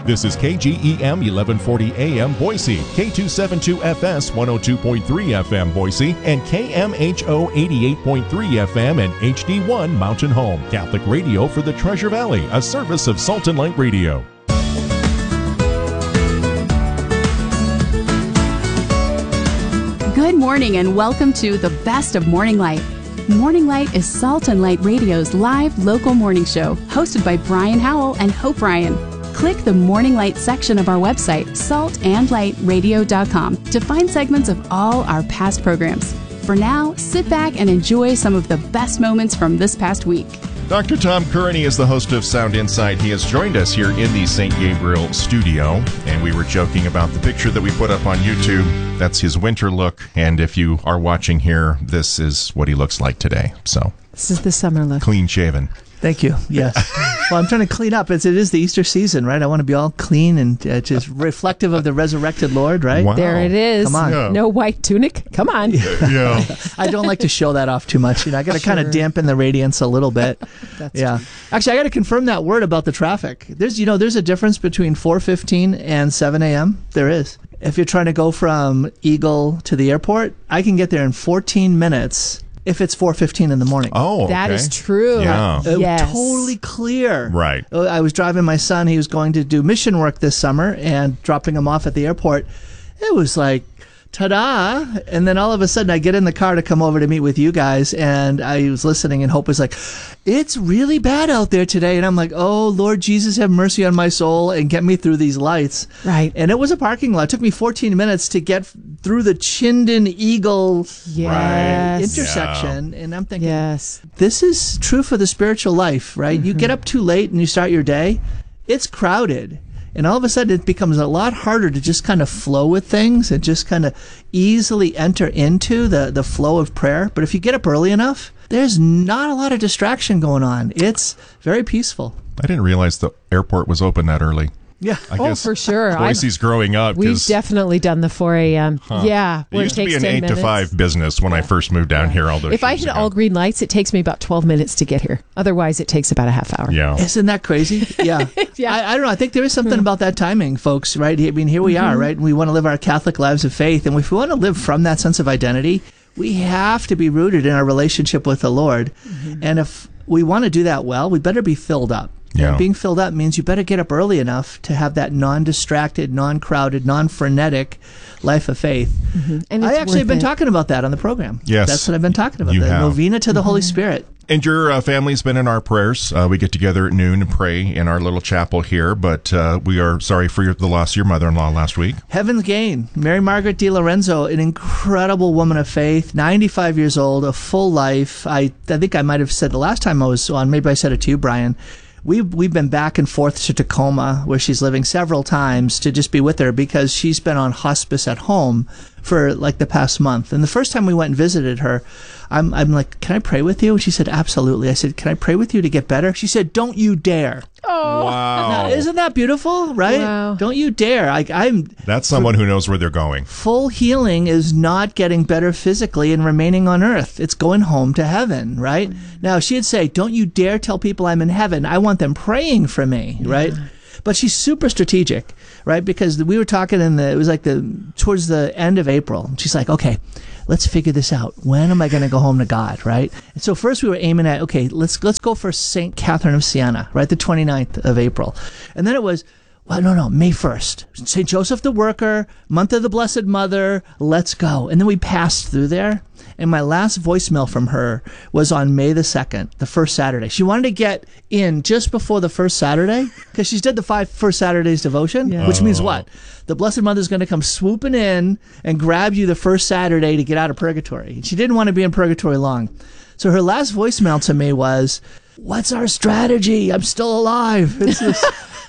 This is KGEM 1140 AM Boise, K272FS 102.3 FM Boise, and KMHO 88.3 FM and HD1 Mountain Home. Catholic radio for the Treasure Valley, a service of Salt and Light Radio. Good morning and welcome to the best of Morning Light. Morning Light is Salt and Light Radio's live local morning show, hosted by Brian Howell and Hope Ryan. Click the Morning Light section of our website, saltandlightradio.com, to find segments of all our past programs. For now, sit back and enjoy some of the best moments from this past week. Dr. Tom Kearney is the host of Sound Insight. He has joined us here in the St. Gabriel studio, and we were joking about the picture that we put up on YouTube. That's his winter look, and if you are watching here, this is what he looks like today. So this is the summer look. Clean shaven. Thank you. Yes. Well, I'm trying to clean up. It is the Easter season, right? I want to be all clean and just reflective of the resurrected Lord, right? Wow. There it is. Come on. Yeah. No white tunic. Come on. Yeah. I don't like to show that off too much. I got to kind of dampen the radiance a little bit. Yeah. Actually, I got to confirm that word about the traffic. There's a difference between 4:15 and 7 a.m. There is. If you're trying to go from Eagle to the airport, I can get there in 14 minutes. If it's 4:15 in the morning. Oh, okay. That is true. Yeah. Yes. Totally clear. Right. I was driving my son. He was going to do mission work this summer and dropping him off at the airport. It was like, ta-da. And then all of a sudden I get in the car to come over to meet with you guys, and I was listening, and Hope was like, it's really bad out there today. And I'm like, oh, Lord Jesus, have mercy on my soul and get me through these lights. Right. And it was a parking lot. It took me 14 minutes to get through the Chinden Eagle Yes. intersection. And I'm thinking, Yes. this is true for the spiritual life, right? You get up too late and you start your day, it's crowded. And all of a sudden it becomes a lot harder to just kind of flow with things and just kind of easily enter into the flow of prayer. But if you get up early enough, there's not a lot of distraction going on. It's very peaceful. I didn't realize the airport was open that early. Yeah. I Oh, guess for sure. Boise's growing up. We've 'cause definitely done the 4 a.m. Yeah. it Where used to be takes an 10 8 minutes. to 5 business when I first moved down here all those If I years hit ago. all green lights, it takes me about 12 minutes to get here. Otherwise, it takes about a half hour. Yeah. Isn't that crazy? Yeah. Yeah. I don't know. I think there is something about that timing, folks, right? I mean, here we are, right? And we want to live our Catholic lives of faith. And if we want to live from that sense of identity, we have to be rooted in our relationship with the Lord. And if we want to do that well, we better be filled up. Yeah. And being filled up means you better get up early enough to have that non-distracted, non-crowded, non-frenetic life of faith. And I it's actually have worth been it. talking about that on the program. Yes. That's what I've been talking about. You The have. novena to the Holy Spirit. And your family's been in our prayers. We get together at noon and pray in our little chapel here, but we are sorry for the loss of your mother-in-law last week. Heaven's Gain, Mary Margaret Di Lorenzo, an incredible woman of faith, 95 years old, a full life. I think I might have said the last time I was on, maybe I said it to you, Brian. We've been back and forth to Tacoma, where she's living, several times to just be with her because she's been on hospice at home for like the past month. And the first time we went and visited her, I'm like, can I pray with you? And she said, absolutely. I said, can I pray with you to get better? She said, don't you dare. Oh. Wow. Now, isn't that beautiful, right? Wow. Don't you dare. That's someone who knows where they're going. Full healing is not getting better physically and remaining on earth. It's going home to heaven, right? Now, she'd say, don't you dare tell people I'm in heaven. I want them praying for me, right? But she's super strategic, right? Because we were talking it was like towards the end of April. She's like, okay, let's figure this out. When am I going to go home to God, right? And so first we were aiming at, okay, let's go for St. Catherine of Siena, right? The 29th of April. And then it was, well, no, May 1st. St. Joseph the Worker, month of the Blessed Mother, let's go. And then we passed through there. And my last voicemail from her was on May the 2nd, the first Saturday. She wanted to get in just before the first Saturday because she's did the 5 first Saturdays devotion, which means what? The Blessed Mother's going to come swooping in and grab you the first Saturday to get out of purgatory. And she didn't want to be in purgatory long. So her last voicemail to me was, what's our strategy? I'm still alive. It's this,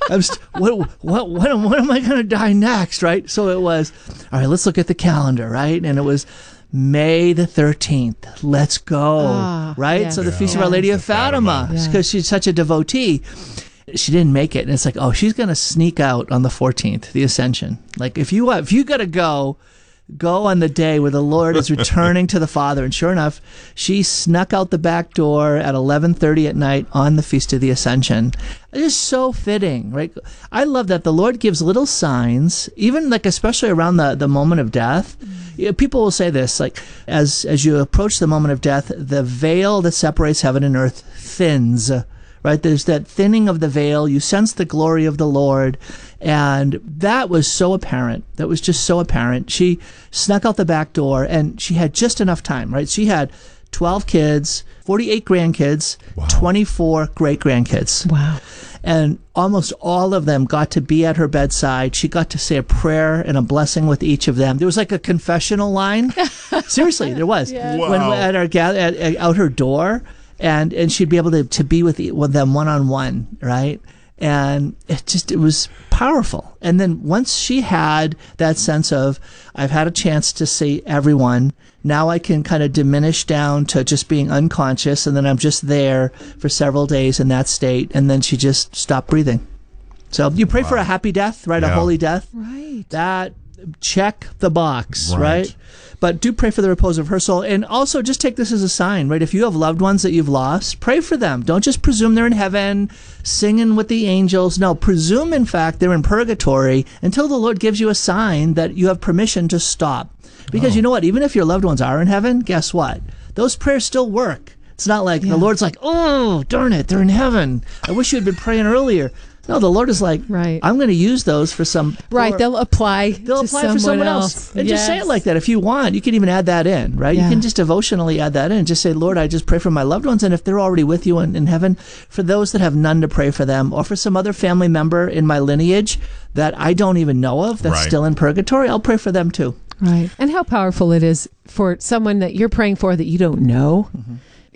when am I going to die next, right? So it was, all right, let's look at the calendar, right? And it was May the 13th. Let's go, right? yes. So the Feast of Our Lady of Fatima, because she's such a devotee. She didn't make it, and it's like, oh, she's going to sneak out on the 14th, the Ascension. Like, if you got to go, go on the day where the Lord is returning to the Father. And sure enough, she snuck out the back door at 11:30 at night on the Feast of the Ascension. It is so fitting, right? I love that the Lord gives little signs, even like especially around the moment of death. People will say this, like, as you approach the moment of death, the veil that separates heaven and earth thins, right? There's that thinning of the veil. You sense the glory of the Lord. And that was so apparent. That was just so apparent. She snuck out the back door, and she had just enough time, right? She had 12 kids, 48 grandkids, 24 great-grandkids. Wow. And almost all of them got to be at her bedside. She got to say a prayer and a blessing with each of them. There was like a confessional line. Seriously, there was. Wow. When at our out her door, and she'd be able to be with them one-on-one, right? And it was powerful. And then once she had that sense of, I've had a chance to see everyone, now I can kind of diminish down to just being unconscious, and then I'm just there for several days in that state, and then she just stopped breathing. So you pray for a happy death, right? A holy death. Right. That, check the box, right? But do pray for the repose of her soul. And also just take this as a sign, right? If you have loved ones that you've lost, pray for them. Don't just presume they're in heaven, singing with the angels. No, presume, in fact, they're in purgatory until the Lord gives you a sign that you have permission to stop. Because you know what? Even if your loved ones are in heaven, guess what? Those prayers still work. It's not like the Lord's like, oh, darn it, they're in heaven. I wish you had been praying earlier. No, the Lord is like, I'm going to use those for some... They'll apply for someone else. And just say it like that if you want. You can even add that in, right? You can just devotionally add that in. Just say, Lord, I just pray for my loved ones. And if they're already with you in heaven, for those that have none to pray for them, or for some other family member in my lineage that I don't even know of that's still in purgatory, I'll pray for them too. Right. And how powerful it is for someone that you're praying for that you don't know. Mm-hmm.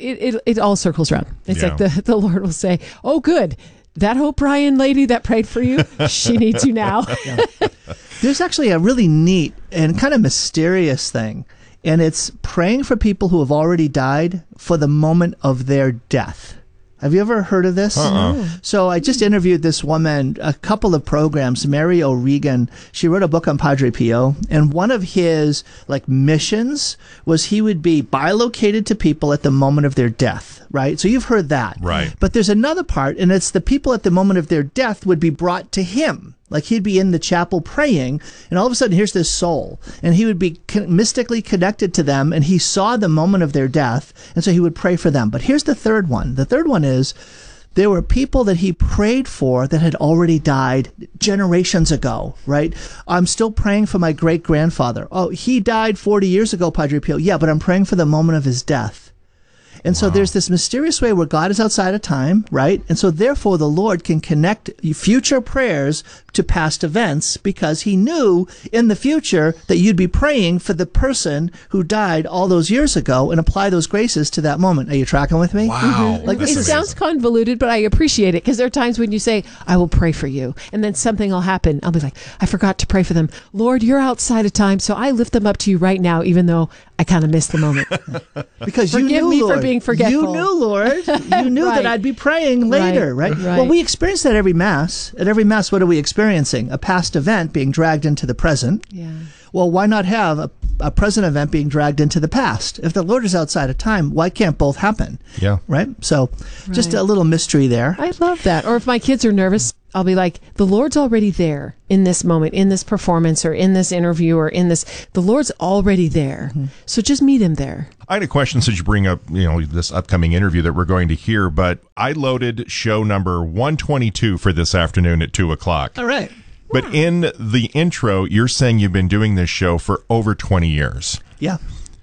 It all circles around. It's like the Lord will say, oh, good. That Hope Bryan lady that prayed for you, she needs you now. There's actually a really neat and kind of mysterious thing, and it's praying for people who have already died for the moment of their death. Have you ever heard of this? So I just interviewed this woman, a couple of programs, Mary O'Regan. She wrote a book on Padre Pio, and one of his missions was he would be bilocated to people at the moment of their death, right? So you've heard that. Right. But there's another part, and it's the people at the moment of their death would be brought to him. Like he'd be in the chapel praying, and all of a sudden here's this soul, and he would be mystically connected to them, and he saw the moment of their death, and so he would pray for them. But here's the third one. The third one is there were people that he prayed for that had already died generations ago, right? I'm still praying for my great-grandfather. Oh, he died 40 years ago, Padre Pio. Yeah, but I'm praying for the moment of his death. And so there's this mysterious way where God is outside of time, right? And so therefore the Lord can connect future prayers to past events because he knew in the future that you'd be praying for the person who died all those years ago and apply those graces to that moment. Are you tracking with me? Wow. Like it sounds convoluted, but I appreciate it because there are times when you say, I will pray for you. And then something will happen. I'll be like, I forgot to pray for them. Lord, you're outside of time. So I lift them up to you right now, even though I kind of missed the moment. Because Forgive you knew, me Lord. for being forgetful. You knew, Lord. You knew that I'd be praying later, right? Well, we experience that every Mass. At every Mass, what are we experiencing? A past event being dragged into the present. Yeah. Well, why not have a present event being dragged into the past? If the Lord is outside of time, why can't both happen? Yeah. Right? So just a little mystery there. I love that. Or if my kids are nervous, I'll be like, the Lord's already there in this moment, in this performance, or in this interview, or in this. The Lord's already there. Mm-hmm. So just meet him there. I had a question since you bring up, this upcoming interview that we're going to hear, but I loaded show number 122 for this afternoon at 2:00. All right. But in the intro, you're saying you've been doing this show for over 20 years. Yeah.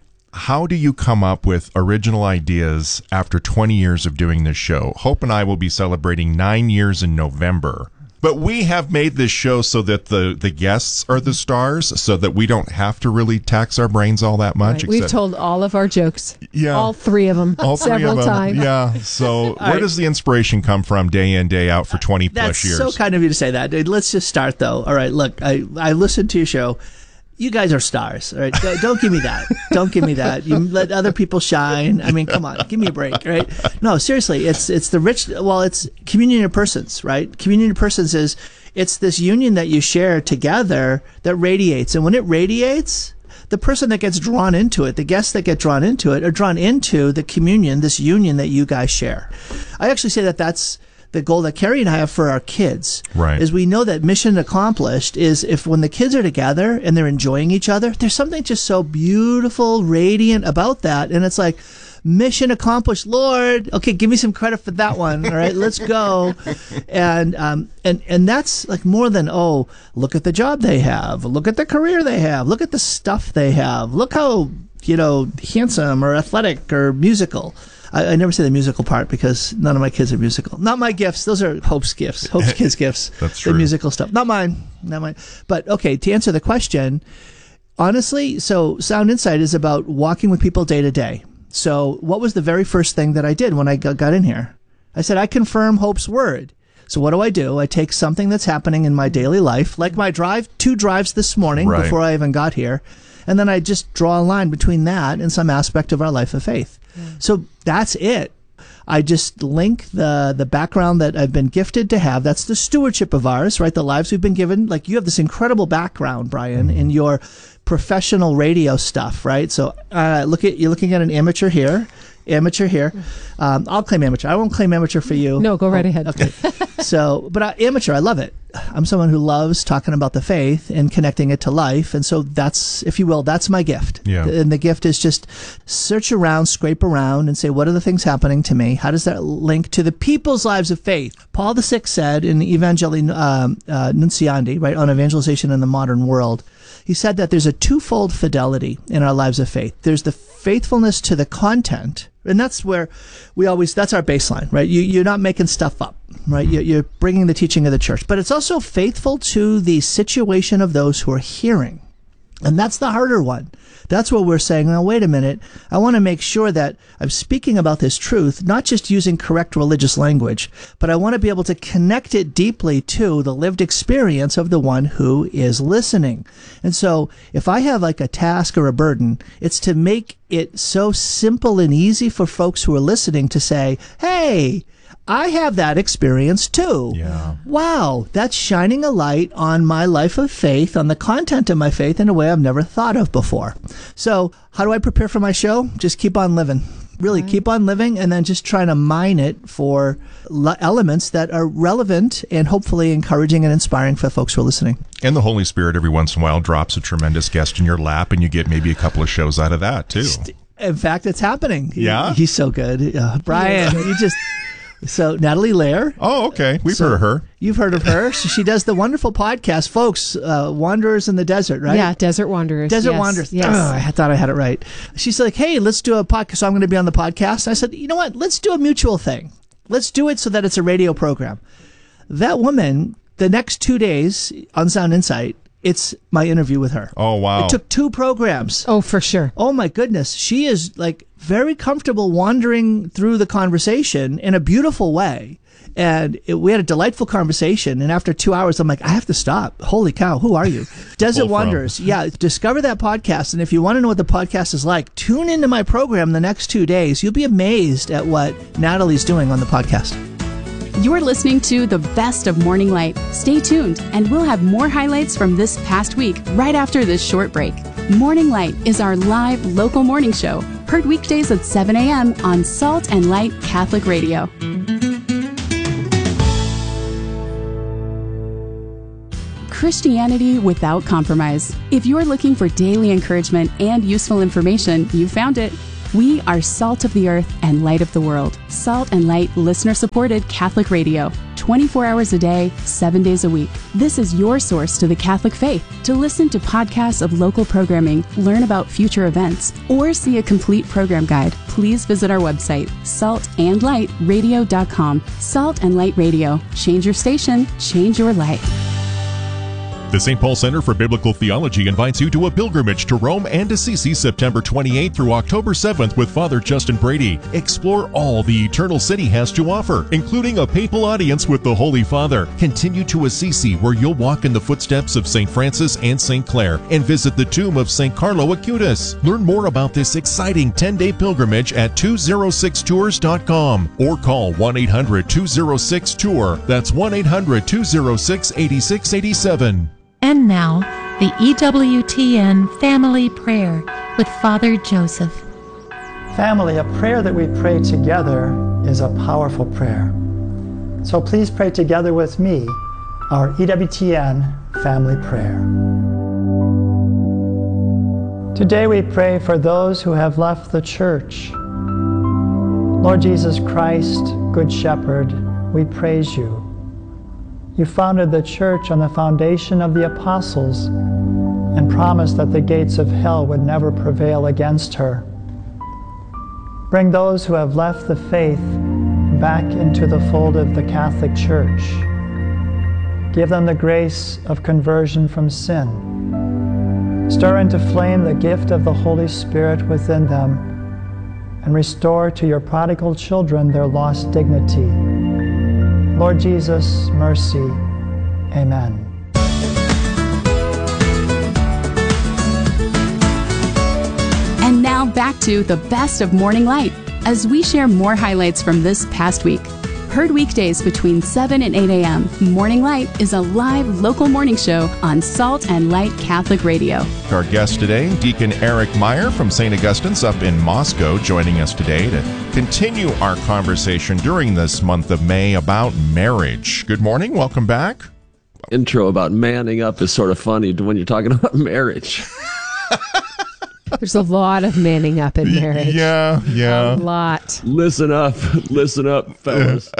How do you come up with original ideas after 20 years of doing this show? Hope and I will be celebrating 9 years in November. But we have made this show so that the guests are the stars, so that we don't have to really tax our brains all that much. Right. We've told all of our jokes. Yeah. All three of them. Several times. Yeah. So where does the inspiration come from day in, day out for 20 plus years? That's so kind of you to say that. Let's just start, though. All right, look, I listened to your show. You guys are stars, all right? Don't give me that. Don't give me that. You let other people shine. I mean, come on, give me a break, right? No, seriously, it's the rich. Well, it's communion of persons, right? Communion of persons it's this union that you share together that radiates, and when it radiates, the person that gets drawn into it, the guests that get drawn into it, are drawn into the communion, this union that you guys share. I actually say that that's the goal that Carrie and I have for our kids. Right. Is we know that mission accomplished is if when the kids are together and they're enjoying each other, there's something just so beautiful, radiant about that. And it's like, mission accomplished, Lord. Okay, give me some credit for that one. All right, let's go. And that's like more than, oh, look at the job they have, look at the career they have, look at the stuff they have, look how, handsome or athletic or musical. I never say the musical part because none of my kids are musical. Not my gifts. Those are Hope's gifts. Hope's kids' gifts. That's true. The musical stuff. Not mine. But okay, to answer the question, honestly, so Sound Insight is about walking with people day to day. So what was the very first thing that I did when I got in here? I said, I confirm Hope's word. So what do? I take something that's happening in my daily life, like my two drives this morning before I even got here, and then I just draw a line between that and some aspect of our life of faith. So that's it. I just link the background that I've been gifted to have. That's the stewardship of ours, right? The lives we've been given. Like you have this incredible background, Brian, in your professional radio stuff, right? So you're looking at an amateur here. I'll claim amateur. I won't claim amateur for you. No, go right ahead. Okay. But amateur, I love it. I'm someone who loves talking about the faith and connecting it to life. And so that's, if you will, that's my gift. Yeah. And the gift is just search around, scrape around and say, what are the things happening to me? How does that link to the people's lives of faith? Paul VI said in Evangelii Nunciandi, right, on evangelization in the modern world, he said that there's a twofold fidelity in our lives of faith. There's the faithfulness to the content, and that's where that's our baseline, right? You're not making stuff up, right? You're bringing the teaching of the church, but it's also faithful to the situation of those who are hearing. And that's the harder one. That's where we're saying, now, wait a minute. I want to make sure that I'm speaking about this truth, not just using correct religious language, but I want to be able to connect it deeply to the lived experience of the one who is listening. And so if I have like a task or a burden, it's to make it so simple and easy for folks who are listening to say, hey, I have that experience too. Yeah. Wow, that's shining a light on my life of faith, on the content of my faith in a way I've never thought of before. So how do I prepare for my show? Just keep on living. Really, keep on living and then just trying to mine it for elements that are relevant and hopefully encouraging and inspiring for folks who are listening. And the Holy Spirit every once in a while drops a tremendous guest in your lap and you get maybe a couple of shows out of that too. In fact, it's happening. Yeah? He's so good. Brian, you just... So Natalie Lair. Oh, okay. We've heard of her. You've heard of her. So she does the wonderful podcast, folks, Wanderers in the Desert, right? Yeah, Desert Wanderers. Desert Wanderers. Yes. Oh, I thought I had it right. She's like, hey, let's do a podcast. So I'm going to be on the podcast. I said, you know what? Let's do a mutual thing. Let's do it so that it's a radio program. That woman, the next 2 days on Sound Insight, it's my interview with her. Oh, wow. It took 2 programs. Oh, for sure. Oh, my goodness. She is like very comfortable wandering through the conversation in a beautiful way. And we had a delightful conversation. And after 2 hours, I'm like, I have to stop. Holy cow, who are you? Desert Wanderers. Yeah, discover that podcast. And if you want to know what the podcast is like, tune into my program the next 2 days. You'll be amazed at what Natalie's doing on the podcast. You're listening to the best of Morning Light. Stay tuned, and we'll have more highlights from this past week right after this short break. Morning Light is our live local morning show, heard weekdays at 7 a.m. on Salt and Light Catholic Radio. Christianity without compromise. If you're looking for daily encouragement and useful information, you found it. We are Salt of the Earth and Light of the World. Salt and Light listener-supported Catholic radio. 24 hours a day, 7 days a week. This is your source to the Catholic faith. To listen to podcasts of local programming, learn about future events, or see a complete program guide, please visit our website, saltandlightradio.com. Salt and Light Radio. Change your station, change your life. The St. Paul Center for Biblical Theology invites you to a pilgrimage to Rome and Assisi September 28th through October 7th with Father Justin Brady. Explore all the Eternal City has to offer, including a papal audience with the Holy Father. Continue to Assisi, where you'll walk in the footsteps of St. Francis and St. Clare, and visit the tomb of St. Carlo Acutis. Learn more about this exciting 10-day pilgrimage at 206tours.com or call 1-800-206-TOUR. That's 1-800-206-8687. And now, the EWTN Family Prayer with Father Joseph. Family, a prayer that we pray together is a powerful prayer. So please pray together with me our EWTN Family Prayer. Today we pray for those who have left the church. Lord Jesus Christ, Good Shepherd, we praise you. You founded the church on the foundation of the apostles and promised that the gates of hell would never prevail against her. Bring those who have left the faith back into the fold of the Catholic Church. Give them the grace of conversion from sin. Stir into flame the gift of the Holy Spirit within them and restore to your prodigal children their lost dignity. Lord Jesus, mercy. Amen. And now back to the best of Morning Light as we share more highlights from this past week. Heard weekdays between 7 and 8 a.m., Morning Light is a live local morning show on Salt and Light Catholic Radio. Our guest today, Deacon Eric Meyer from St. Augustine's up in Moscow, joining us today to continue our conversation during this month of May about marriage. Good morning. Welcome back. Intro about manning up is sort of funny when you're talking about marriage. There's a lot of manning up in marriage. Yeah. A lot. Listen up, fellas.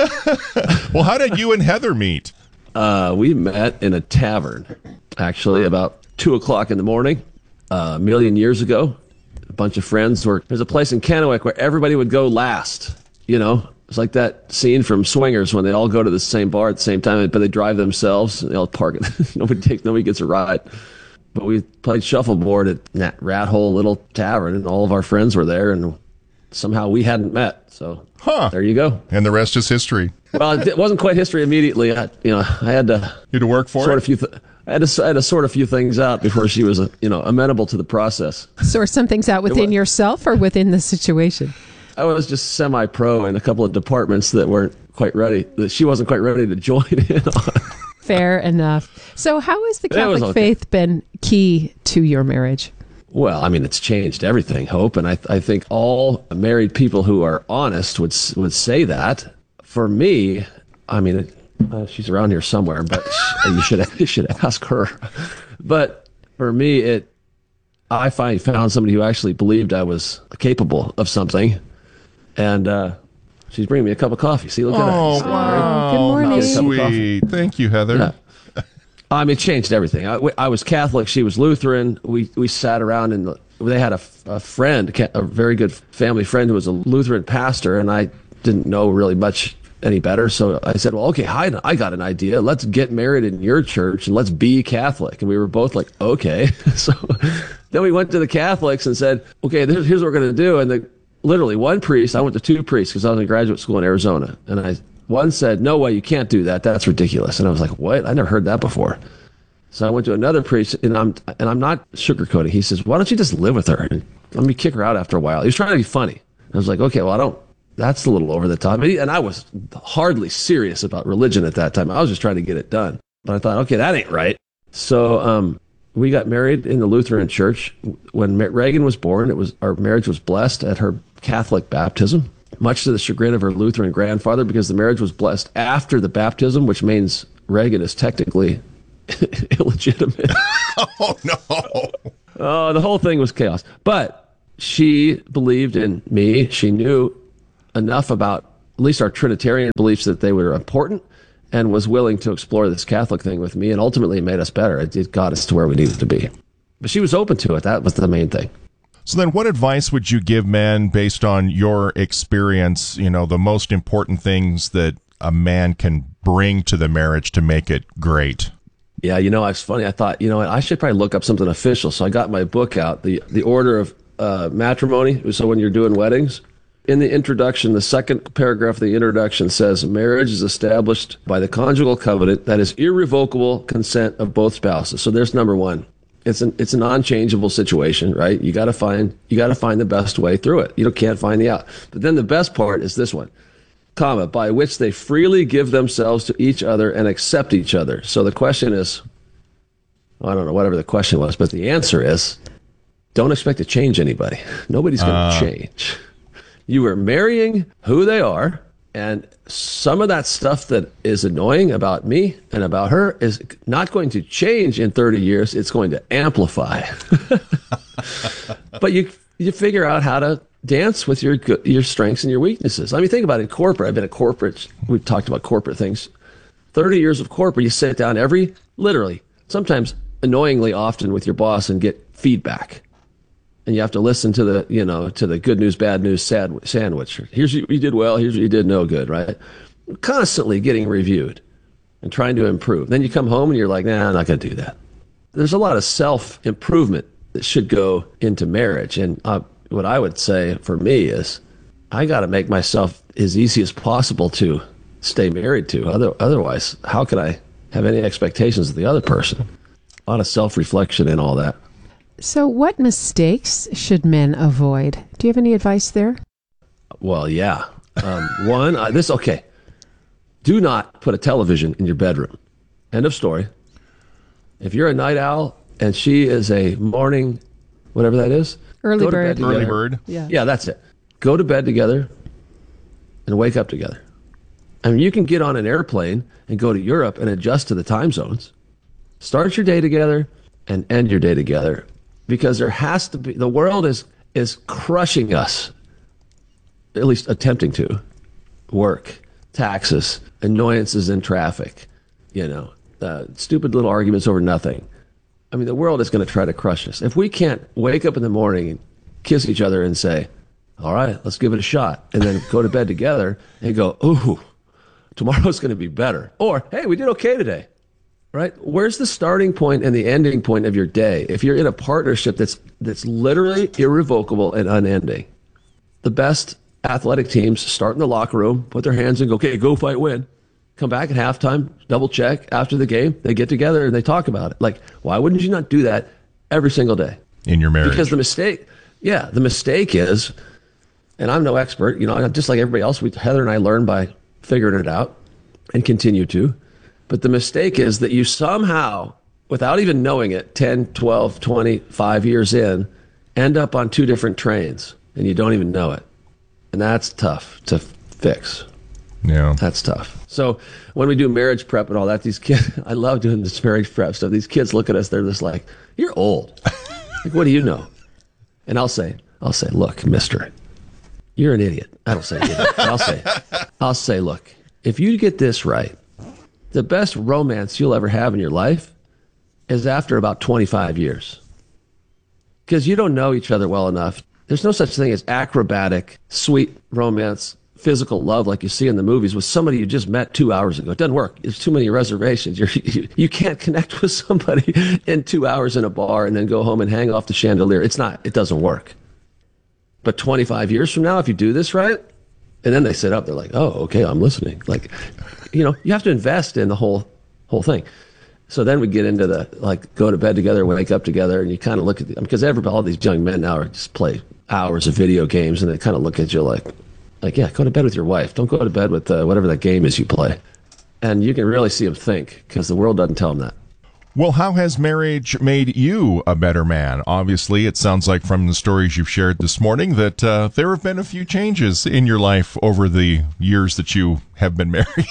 Well, how did you and Heather meet? We met in a tavern, actually, about 2 o'clock in the morning, a million years ago. A bunch of friends there's a place in Kennewick where everybody would go last. You know, it's like that scene from Swingers when they all go to the same bar at the same time, but they drive themselves. They all park it. Nobody gets a ride. But we played shuffleboard at that rat hole little tavern, and all of our friends were there, and somehow we hadn't met. So There you go. And the rest is history. Well, it wasn't quite history immediately. I had to. You had to work for it? I had to sort a few things out before she was, amenable to the process. Sort some things out within yourself or within the situation? I was just semi-pro in a couple of departments that weren't quite ready, that she wasn't quite ready to join in on. Fair enough. So how has the Catholic faith been key to your marriage? Well, I mean, it's changed everything, Hope, and I think all married people who are honest would say that. For me, I mean, she's around here somewhere, but you should ask her. But for me, I found somebody who actually believed I was capable of something, and she's bringing me a cup of coffee. See, look at that. Oh, wow. Good morning. Sweet. Thank you, Heather. Yeah. I mean, it changed everything. I was Catholic. She was Lutheran. We sat around and they had a friend, a very good family friend who was a Lutheran pastor, and I didn't know really much any better. So I said, well, okay, I got an idea. Let's get married in your church and let's be Catholic. And we were both like, okay. So then we went to the Catholics and said, okay, here's what we're going to do. And literally one priest, I went to two priests because I was in graduate school in Arizona. And one said, no way, you can't do that. That's ridiculous. And I was like, what? I never heard that before. So I went to another priest, and I'm not sugarcoating. He says, why don't you just live with her and let me kick her out after a while? He was trying to be funny. I was like, okay, well, that's a little over the top. And I was hardly serious about religion at that time. I was just trying to get it done. But I thought, okay, that ain't right. So we got married in the Lutheran church. When Reagan was born, our marriage was blessed at her Catholic baptism, much to the chagrin of her Lutheran grandfather, because the marriage was blessed after the baptism, which means Reagan is technically illegitimate. Oh, no. Oh, the whole thing was chaos. But she believed in me. She knew enough about at least our Trinitarian beliefs that they were important, and was willing to explore this Catholic thing with me, and ultimately it made us better. It got us to where we needed to be. But she was open to it. That was the main thing. So then what advice would you give men based on your experience, the most important things that a man can bring to the marriage to make it great? Yeah, it's funny. I thought, I should probably look up something official. So I got my book out, the Order of Matrimony. So when you're doing weddings, in the introduction, the second paragraph of the introduction says, marriage is established by the conjugal covenant that is irrevocable consent of both spouses. So there's number one. It's an unchangeable situation, right? You got to find the best way through it. You can't find the out. But then the best part is this one, comma, by which they freely give themselves to each other and accept each other. So the question is, I don't know, whatever the question was, but the answer is, don't expect to change anybody. Nobody's going to change. You are marrying who they are, and some of that stuff that is annoying about me and about her is not going to change in 30 years. It's going to amplify. But you figure out how to dance with your strengths and your weaknesses. I mean, think about it in corporate. I've been at corporate. We've talked about corporate things. 30 years of corporate, you sit down literally, sometimes annoyingly often with your boss and get feedback. And you have to listen to the good news, bad news sandwich. Here's what you did well, here's what you did no good, right? Constantly getting reviewed and trying to improve. Then you come home and you're like, nah, I'm not going to do that. There's a lot of self-improvement that should go into marriage. And what I would say for me is I got to make myself as easy as possible to stay married to. Otherwise, how can I have any expectations of the other person? A lot of self-reflection and all that. So what mistakes should men avoid? Do you have any advice there? Well, yeah. Okay. Do not put a television in your bedroom. End of story. If you're a night owl and she is a morning, whatever that is, early bird. Early bird. Yeah, that's it. Go to bed together and wake up together. I mean, you can get on an airplane and go to Europe and adjust to the time zones. Start your day together and end your day together, because there has to be, the world is crushing us, at least attempting to. Work, taxes, annoyances in traffic, stupid little arguments over nothing. I mean, the world is going to try to crush us. If we can't wake up in the morning and kiss each other and say, all right, let's give it a shot, and then go to bed together and go, ooh, tomorrow's going to be better. Or, hey, we did okay today. Right? Where's the starting point and the ending point of your day? If you're in a partnership that's literally irrevocable and unending, the best athletic teams start in the locker room, put their hands in, go, okay, go fight, win. Come back at halftime, double check after the game. They get together and they talk about it. Like, why wouldn't you not do that every single day in your marriage? Because the mistake is, and I'm no expert, just like everybody else, Heather and I learn by figuring it out and continue to. But the mistake is that you somehow, without even knowing it, 10, 12, 25 years in, end up on two different trains and you don't even know it. And that's tough to fix. Yeah. That's tough. So when we do marriage prep and all that, these kids, I love doing this marriage prep stuff. These kids look at us, they're just like, you're old. Like, what do you know? And I'll say, look, mister, you're an idiot. I don't say idiot. I'll say, look, if you get this right, the best romance you'll ever have in your life is after about 25 years. Because you don't know each other well enough. There's no such thing as acrobatic, sweet romance, physical love like you see in the movies with somebody you just met 2 hours ago. It doesn't work. There's too many reservations. You can't connect with somebody in 2 hours in a bar and then go home and hang off the chandelier. It doesn't work. But 25 years from now, if you do this right, and then they sit up, they're like, oh, okay, I'm listening. Like, you have to invest in the whole thing. So then we get into go to bed together, wake up together, and you kind of look at because all these young men now just play hours of video games, and they kind of look at you like, yeah, go to bed with your wife. Don't go to bed with whatever that game is you play. And you can really see them think, because the world doesn't tell them that. Well, how has marriage made you a better man? Obviously, it sounds like from the stories you've shared this morning that there have been a few changes in your life over the years that you have been married.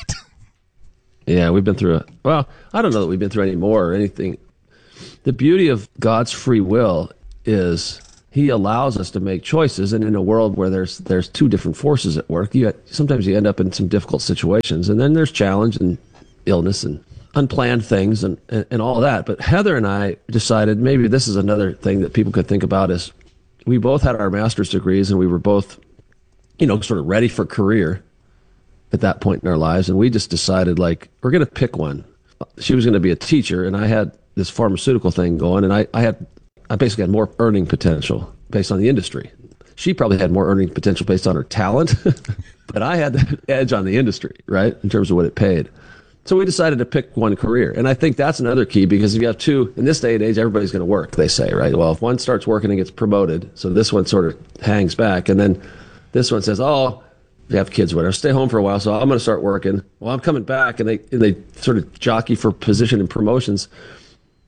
Yeah, we've been through well, I don't know that we've been through any more or anything. The beauty of God's free will is he allows us to make choices, and in a world where there's two different forces at work, sometimes you end up in some difficult situations, and then there's challenge and illness and unplanned things and all of that. But Heather and I decided maybe this is another thing that people could think about is we both had our master's degrees and we were both, sort of ready for career at that point in our lives. And we just decided we're going to pick one. She was going to be a teacher and I had this pharmaceutical thing going, and I basically had more earning potential based on the industry. She probably had more earning potential based on her talent, but I had the edge on the industry, right? In terms of what it paid. So we decided to pick one career. And I think that's another key, because if you have two, in this day and age, everybody's going to work, they say, right? Well, if one starts working and gets promoted, so this one sort of hangs back. And then this one says, oh, you have kids, whatever, stay home for a while, so I'm going to start working. Well, I'm coming back. And they sort of jockey for position and promotions.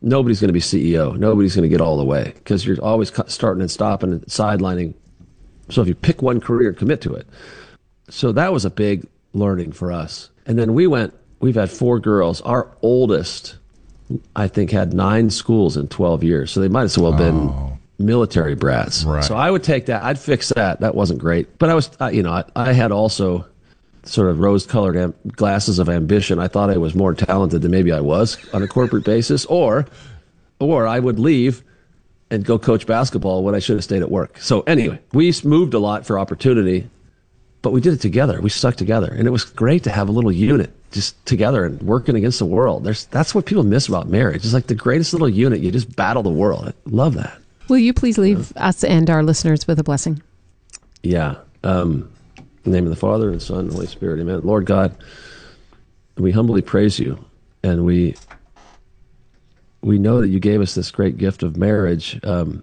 nobody's going to be CEO. Nobody's going to get all the way because you're always starting and stopping and sidelining. So if you pick one career, commit to it. So that was a big learning for us. And then we've had 4 girls. Our oldest, I think, had 9 schools in 12 years. So they might as well have been military brats. Right. So I would take that. I'd fix that. That wasn't great. But I had also sort of rose-colored glasses of ambition. I thought I was more talented than maybe I was on a corporate basis. Or I would leave and go coach basketball when I should have stayed at work. So anyway, we moved a lot for opportunity, but we did it together. We stuck together. And it was great to have a little unit just together and working against the world. That's what people miss about marriage. It's like the greatest little unit. You just battle the world. I love that. Will you please leave us and our listeners with a blessing? Yeah. In the name of the Father, and the Son, and the Holy Spirit. Amen. Lord God, we humbly praise you, and we know that you gave us this great gift of marriage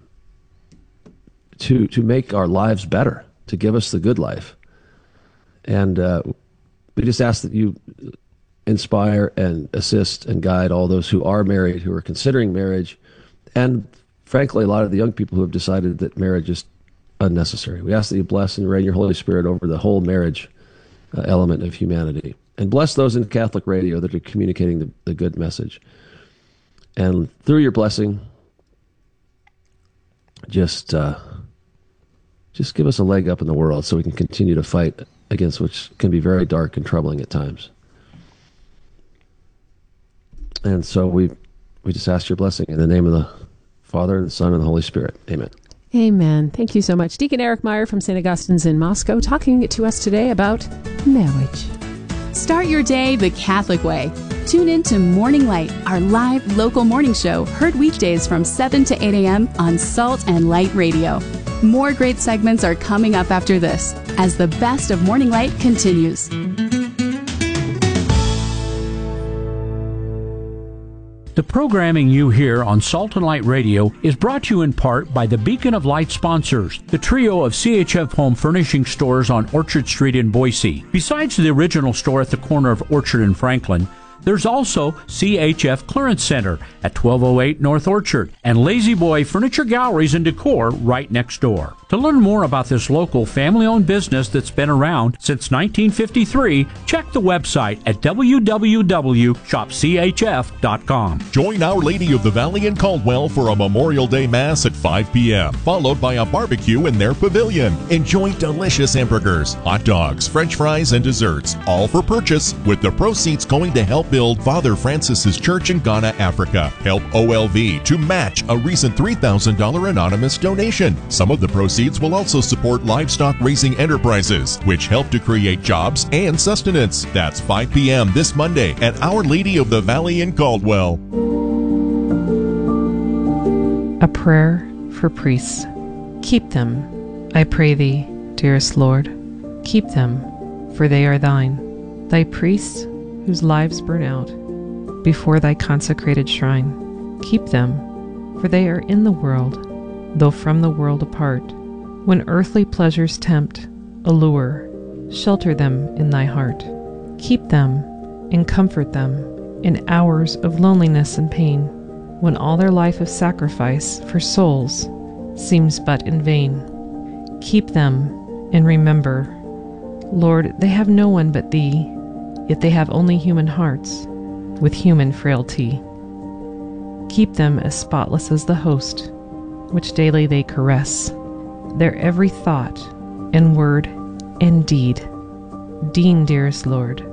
to make our lives better, to give us the good life. And we just ask that you inspire and assist and guide all those who are married, who are considering marriage, and frankly, a lot of the young people who have decided that marriage is unnecessary. We ask that you bless and rain your Holy Spirit over the whole marriage element of humanity. And bless those in Catholic radio that are communicating the good message. And through your blessing, just give us a leg up in the world so we can continue to fight against which can be very dark and troubling at times. And so we just ask your blessing in the name of the Father, and the Son, and the Holy Spirit. Amen. Amen. Thank you so much. Deacon Eric Meyer from St. Augustine's in Moscow talking to us today about marriage. Start your day the Catholic way. Tune in to Morning Light, our live local morning show, heard weekdays from 7 to 8 a.m. on Salt and Light Radio. More great segments are coming up after this, as the best of Morning Light continues. The programming you hear on Salt and Light Radio is brought to you in part by the Beacon of Light sponsors, the trio of CHF Home Furnishing stores on Orchard Street in Boise. Besides the original store at the corner of Orchard and Franklin, there's also CHF Clearance Center at 1208 North Orchard and Lazy Boy Furniture Galleries and Decor right next door. To learn more about this local family-owned business that's been around since 1953, check the website at www.shopchf.com. Join Our Lady of the Valley in Caldwell for a Memorial Day Mass at 5 p.m., followed by a barbecue in their pavilion. Enjoy delicious hamburgers, hot dogs, French fries, and desserts, all for purchase, with the proceeds going to help build Father Francis's church in Ghana, Africa. Help OLV to match a recent $3,000 anonymous donation. Some of the proceeds will also support livestock raising enterprises, which help to create jobs and sustenance. That's 5 p.m. this Monday at Our Lady of the Valley in Caldwell. A prayer for priests. Keep them, I pray thee, dearest Lord. Keep them, for they are thine. Thy priests, whose lives burn out before thy consecrated shrine. Keep them, for they are in the world, though from the world apart. When earthly pleasures tempt, allure, shelter them in thy heart. Keep them and comfort them in hours of loneliness and pain, when all their life of sacrifice for souls seems but in vain. Keep them and remember, Lord, they have no one but thee, yet they have only human hearts with human frailty. Keep them as spotless as the host, which daily they caress, their every thought and word and deed. Deign, dearest Lord,